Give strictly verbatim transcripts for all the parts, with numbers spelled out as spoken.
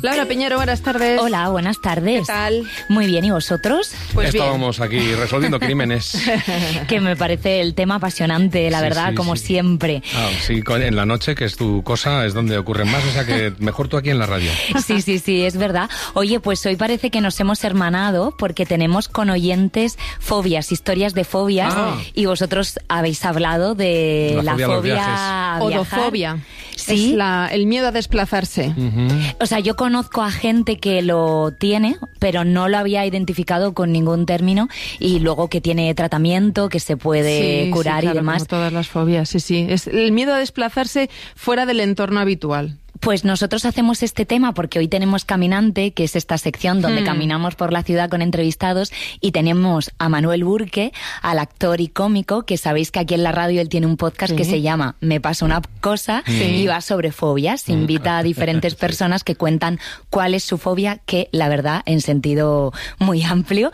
Laura Piñero, buenas tardes. Hola, buenas tardes. ¿Qué tal? Muy bien, ¿y vosotros? Pues estábamos bien. Aquí resolviendo crímenes. Que me parece el tema apasionante, la sí, verdad, sí, como sí. siempre. Ah, sí, en la noche, que es tu cosa, es donde ocurren más, o sea que mejor tú aquí en la radio. Sí, sí, sí, es verdad. Oye, pues hoy parece que nos hemos hermanado porque tenemos con oyentes fobias, historias de fobias, ah. y vosotros habéis hablado de la, la fobia, fobia a viajar. Odofobia. Sí. Es la, el miedo a desplazarse. Uh-huh. O sea, yo conozco a gente que lo tiene, pero no lo había identificado con ningún término, y luego que tiene tratamiento, que se puede sí, curar sí, claro, y demás. Como todas las fobias, sí, sí. Es el miedo a desplazarse fuera del entorno habitual. Pues nosotros hacemos este tema porque hoy tenemos Caminante, que es esta sección donde hmm. caminamos por la ciudad con entrevistados, y tenemos a Manuel Burke, al actor y cómico, que sabéis que aquí en la radio él tiene un podcast sí. que se llama Me pasa una cosa, sí. y va sobre fobias. Invita a diferentes personas que cuentan cuál es su fobia, que la verdad en sentido muy amplio,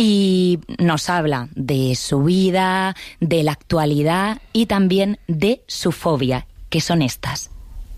y nos habla de su vida, de la actualidad y también de su fobia, que son estas.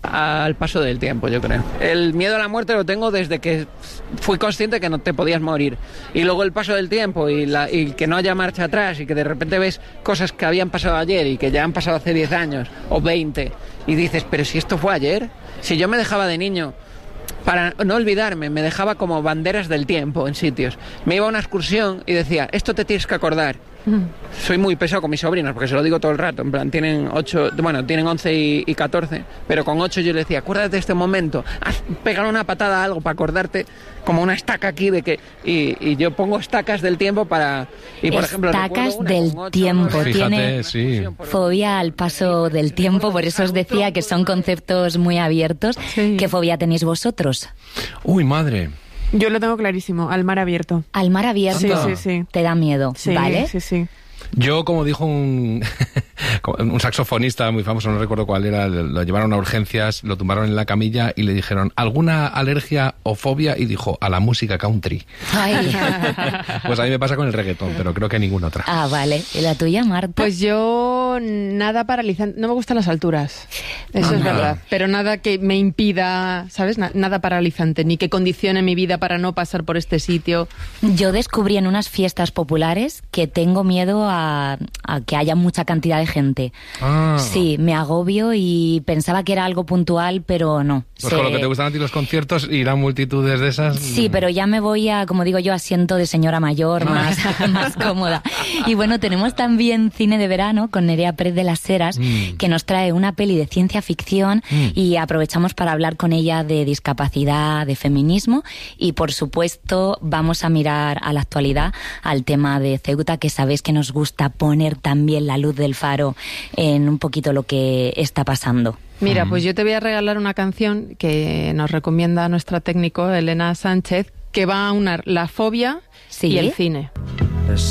Al paso del tiempo, yo creo. El miedo a la muerte lo tengo desde que fui consciente que no te podías morir. Y luego el paso del tiempo y, la, y que no haya marcha atrás, y que de repente ves cosas que habían pasado ayer y que ya han pasado hace diez años o veinte, y dices, pero si esto fue ayer, si yo me dejaba de niño, para no olvidarme, me dejaba como banderas del tiempo en sitios. Me iba a una excursión y decía, esto te tienes que acordar. Mm. Soy muy pesado con mis sobrinos porque se lo digo todo el rato, en plan, tienen ocho, bueno, tienen once y, y catorce, pero con ocho yo le decía, acuérdate de este momento, haz, pégale una patada a algo para acordarte, como una estaca aquí de que, y, y yo pongo estacas del tiempo para, y por ejemplo, estacas del ocho, tiempo, Fíjate, tiene sí. fobia al paso del tiempo, por eso os decía que son conceptos muy abiertos. Sí. ¿Qué fobia tenéis vosotros? Uy, madre. Yo lo tengo clarísimo, al mar abierto. ¿Al mar abierto? Sí, sí, sí. ¿Te da miedo? Sí, ¿vale? Sí, sí. Yo, como dijo un, un saxofonista muy famoso, no recuerdo cuál era, lo llevaron a urgencias, lo tumbaron en la camilla y le dijeron, ¿alguna alergia o fobia? Y dijo, a la música country. Ay. Pues a mí me pasa con el reggaetón, pero creo que ninguna otra. Ah, vale. ¿Y la tuya, Marta? Pues yo, nada paralizante. No me gustan las alturas. Eso ah, es nada. verdad. Pero nada que me impida, ¿sabes? Nada paralizante, ni que condicione mi vida para no pasar por este sitio. Yo descubrí en unas fiestas populares que tengo miedo a A, a que haya mucha cantidad de gente. Ah. Sí, me agobio y pensaba que era algo puntual, pero no. Pues Se... con lo que te gustan a ti los conciertos, ir a multitudes de esas... Sí, pero ya me voy a, como digo yo, asiento de señora mayor, más, más cómoda. Y bueno, tenemos también cine de verano con Nerea Pérez de las Heras, mm. que nos trae una peli de ciencia ficción, mm. y aprovechamos para hablar con ella de discapacidad, de feminismo, y por supuesto vamos a mirar a la actualidad, al tema de Ceuta, que sabéis que nos gusta poner también la luz del faro en un poquito lo que está pasando. Mira, pues yo te voy a regalar una canción que nos recomienda nuestra técnico Elena Sánchez, que va a unar la fobia ¿Sí? y el cine.